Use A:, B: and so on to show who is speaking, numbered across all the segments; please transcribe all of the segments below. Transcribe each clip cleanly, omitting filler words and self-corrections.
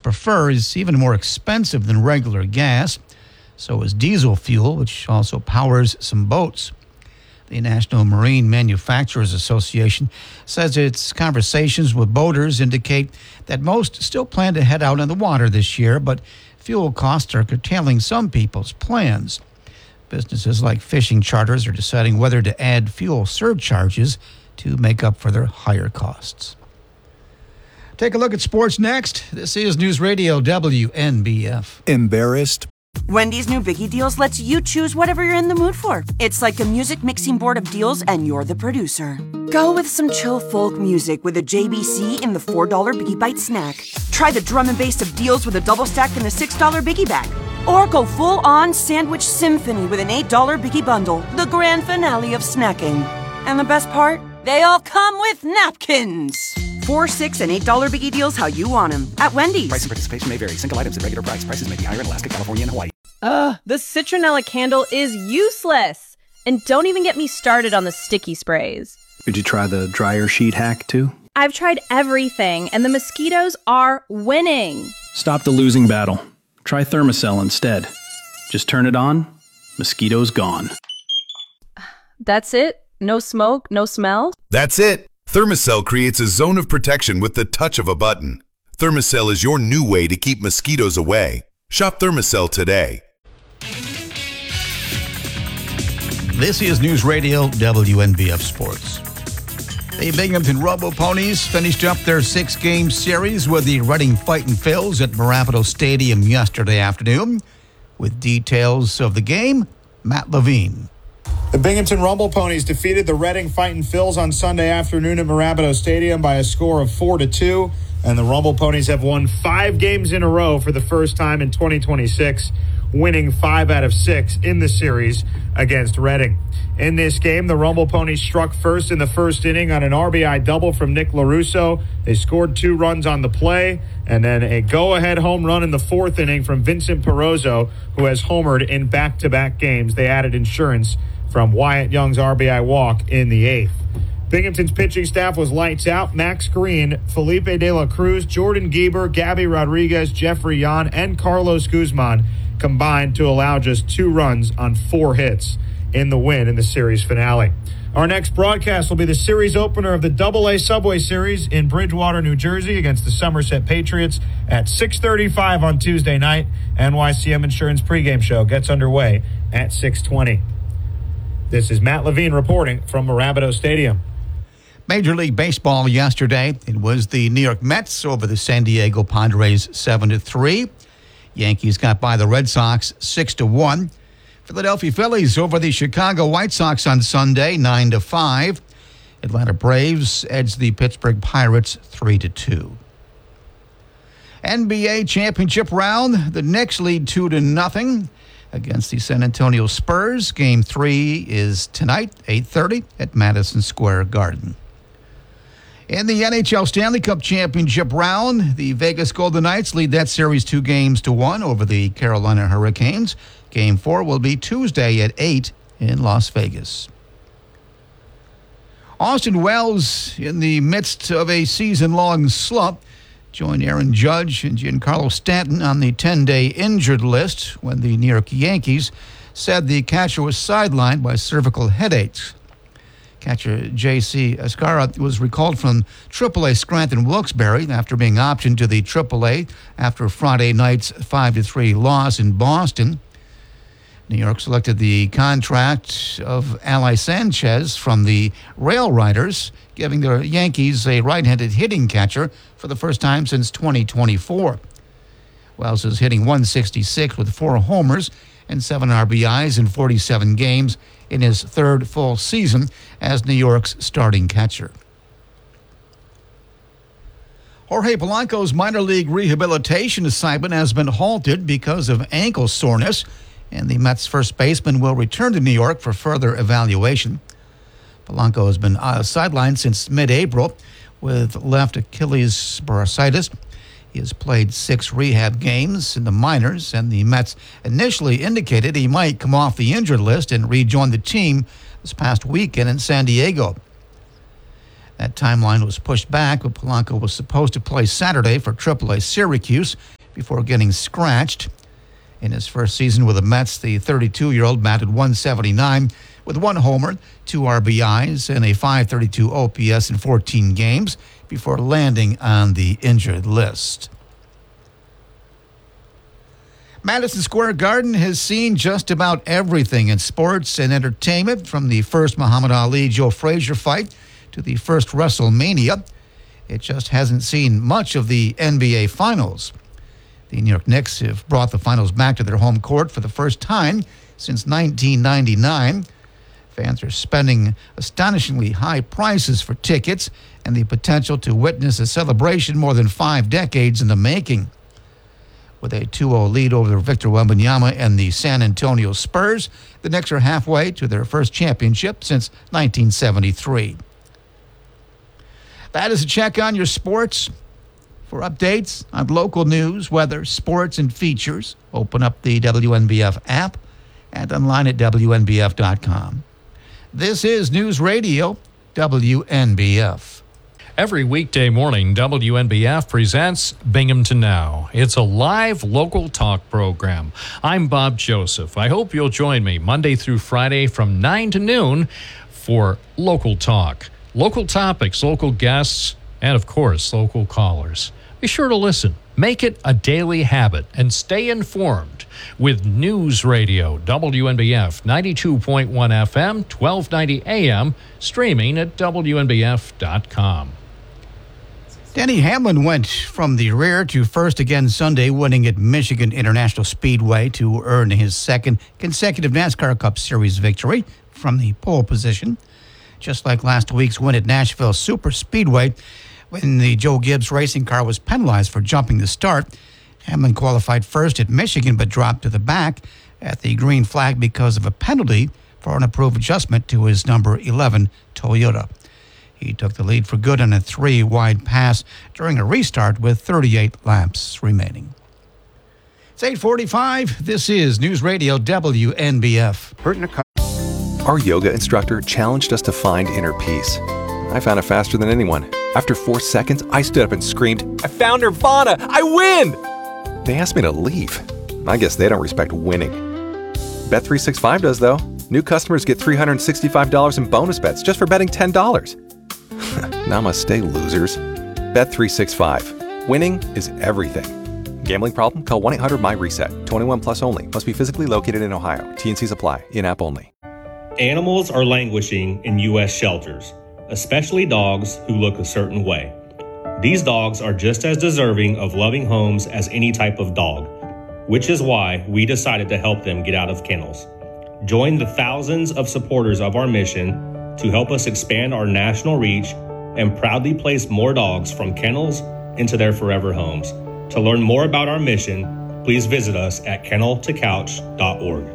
A: prefer is even more expensive than regular gas. So is diesel fuel, which also powers some boats. The National Marine Manufacturers Association says its conversations with boaters indicate that most still plan to head out on the water this year, but fuel costs are curtailing some people's plans. Businesses like fishing charters are deciding whether to add fuel surcharges to make up for their higher costs. Take a look at sports next. This is News Radio WNBF.
B: Embarrassed?
C: Wendy's new Biggie Deals lets you choose whatever you're in the mood for. It's like a music mixing board of deals, and you're the producer. Go with some chill folk music with a JBC in the $4 Biggie Bite snack. Try the drum and bass of deals with a double stack in the $6 Biggie Bag. Or go full-on sandwich symphony with an $8 Biggie Bundle, the grand finale of snacking. And the best part? They all come with napkins. $4, $6, and $8 Biggie Deals how you want them at Wendy's.
D: Price and participation may vary. Single items at regular price. Prices may be higher in Alaska, California, and Hawaii.
E: The citronella candle is useless. And don't even get me started on the sticky sprays.
B: Did you try the dryer sheet hack too?
E: I've tried everything, and the mosquitoes are winning.
B: Stop the losing battle. Try Thermacell instead. Just turn it on, mosquitoes gone.
E: That's it? No smoke, no smell?
F: That's it. Thermacell creates a zone of protection with the touch of a button. Thermacell is your new way to keep mosquitoes away. Shop Thermacell today.
A: This is News Radio WNBF Sports. The Binghamton Rumble Ponies finished up their 6-game series with the Reading Fightin' Phils at Marabito Stadium yesterday afternoon. With details of the game, Matt Levine.
G: The Binghamton Rumble Ponies defeated the Reading Fightin' Phils on Sunday afternoon at Marabito Stadium by a score of 4-2. And the Rumble Ponies have won 5 games in a row for the first time in 2026, winning 5 out of 6 in the series against Reading. In this game, the Rumble Ponies struck first in the first inning on an RBI double from Nick LaRusso. They scored 2 runs on the play, and then a go-ahead home run in the 4th inning from Vincent Perozzo, who has homered in back-to-back games. They added insurance from Wyatt Young's RBI walk in the 8th. Binghamton's pitching staff was lights out. Max Green, Felipe De La Cruz, Jordan Gieber, Gabby Rodriguez, Jeffrey Yan, and Carlos Guzman combined to allow just 2 runs on 4 hits in the win in the series finale. Our next broadcast will be the series opener of the AA Subway Series in Bridgewater, New Jersey against the Somerset Patriots at 6:35 on Tuesday night. NYCM Insurance pregame show gets underway at 6:20. This is Matt Levine reporting from Marabito Stadium.
A: Major League Baseball yesterday. It was the New York Mets over the San Diego Padres 7-3. Yankees got by the Red Sox 6-1. Philadelphia Phillies over the Chicago White Sox on Sunday 9-5. Atlanta Braves edged the Pittsburgh Pirates 3-2. NBA championship round. The Knicks lead 2-0 against the San Antonio Spurs. Game 3 is tonight, 8:30 at Madison Square Garden. In the NHL Stanley Cup Championship round, the Vegas Golden Knights lead that series 2-1 over the Carolina Hurricanes. Game 4 will be Tuesday at 8 in Las Vegas. Austin Wells, in the midst of a season-long slump, joined Aaron Judge and Giancarlo Stanton on the 10-day injured list when the New York Yankees said the catcher was sidelined by cervical headaches. Catcher J.C. Escarra was recalled from AAA Scranton Wilkes-Barre after being optioned to the AAA after Friday night's 5-3 loss in Boston. New York selected the contract of Ali Sanchez from the Rail Riders, giving the Yankees a right-handed hitting catcher for the first time since 2024. Wells is hitting .166 with 4 homers and 7 RBIs in 47 games in his 3rd full season as New York's starting catcher. Jorge Polanco's minor league rehabilitation assignment has been halted because of ankle soreness, and the Mets' first baseman will return to New York for further evaluation. Polanco has been sidelined since mid-April with left Achilles bursitis. He has played 6 rehab games in the minors, and the Mets initially indicated he might come off the injured list and rejoin the team this past weekend in San Diego. That timeline was pushed back, but Polanco was supposed to play Saturday for AAA Syracuse before getting scratched. In his first season with the Mets, the 32-year-old batted .179 with 1 homer, 2 RBIs, and a .532 OPS in 14 games before landing on the injured list. Madison Square Garden has seen just about everything in sports and entertainment, from the first Muhammad Ali-Joe Frazier fight to the first WrestleMania. It just hasn't seen much of the NBA Finals. The New York Knicks have brought the finals back to their home court for the first time since 1999. Fans are spending astonishingly high prices for tickets and the potential to witness a celebration more than 5 decades in the making. With a 2-0 lead over Victor Wembanyama and the San Antonio Spurs, the Knicks are halfway to their first championship since 1973. That is a check on your sports. For updates on local news, weather, sports, and features, open up the WNBF app and online at WNBF.com. This is News Radio WNBF.
H: Every weekday morning, WNBF presents Binghamton Now. It's a live local talk program. I'm Bob Joseph. I hope you'll join me Monday through Friday from 9 to noon for local talk. Local topics, local guests, and of course, local callers. Be sure to listen. Make it a daily habit and stay informed with News Radio WNBF 92.1 FM, 1290 AM, streaming at WNBF.com.
A: Denny Hamlin went from the rear to first again Sunday, winning at Michigan International Speedway to earn his second consecutive NASCAR Cup Series victory from the pole position. Just like last week's win at Nashville Super Speedway, when the Joe Gibbs racing car was penalized for jumping the start, Hamlin qualified first at Michigan but dropped to the back at the green flag because of a penalty for an approved adjustment to his number 11 Toyota. He took the lead for good on a 3-wide pass during a restart with 38 laps remaining. It's 8:45. This is News Radio WNBF.
I: Our yoga instructor challenged us to find inner peace. I found it faster than anyone. After 4 seconds, I stood up and screamed, "I found Nirvana! I win!" They asked me to leave. I guess they don't respect winning. Bet365 does, though. New customers get $365 in bonus bets just for betting $10. Namaste, losers. Bet365. Winning is everything. Gambling problem? Call 1-800-MY-RESET. 21 plus only. Must be physically located in Ohio. T&Cs apply. In-app only.
J: Animals are languishing in U.S. shelters, especially dogs who look a certain way. These dogs are just as deserving of loving homes as any type of dog, which is why we decided to help them get out of kennels. Join the thousands of supporters of our mission to help us expand our national reach and proudly place more dogs from kennels into their forever homes. To learn more about our mission, please visit us at kenneltocouch.org.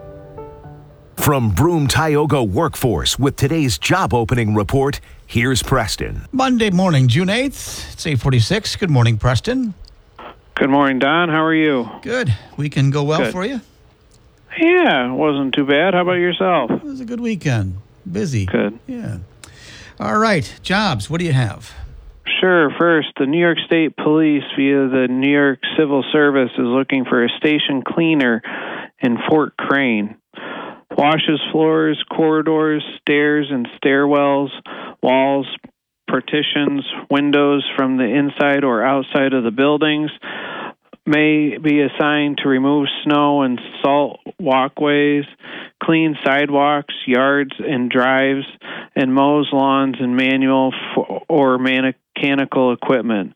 K: From Broome Tioga Workforce with today's job opening report, here's Preston.
A: Monday morning, June 8th. It's 8:46. Good morning, Preston.
L: Good morning, Don. How are you?
A: Good. Weekend go well
L: Good.
A: for you?
L: Yeah, it wasn't too bad. How about yourself?
A: It was a good weekend. Busy.
L: Good.
A: Yeah. All right. Jobs. What do you have?
L: Sure. First, the New York State Police via the New York Civil Service is looking for a station cleaner in Fort Crane. Washes floors, corridors, stairs and stairwells, walls, partitions, windows from the inside or outside of the buildings. May be assigned to remove snow and salt walkways, clean sidewalks, yards and drives, and mows lawns and manual or mechanical equipment.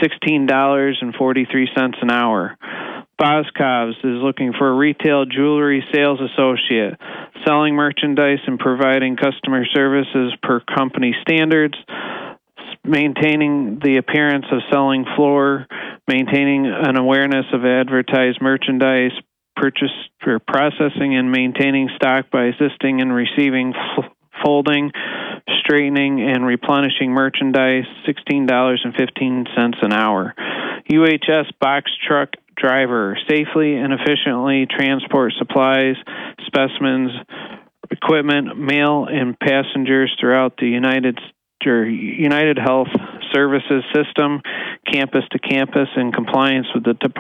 L: $16.43 an hour. Boscov's is looking for a retail jewelry sales associate, selling merchandise and providing customer services per company standards, maintaining the appearance of selling floor, maintaining an awareness of advertised merchandise, purchase or processing and maintaining stock by assisting in receiving, folding, straightening, and replenishing merchandise, $16.15 an hour. UHS box truck driver, safely and efficiently transport supplies, specimens, equipment, mail, and passengers throughout the United Health Services system, campus to campus, in compliance with the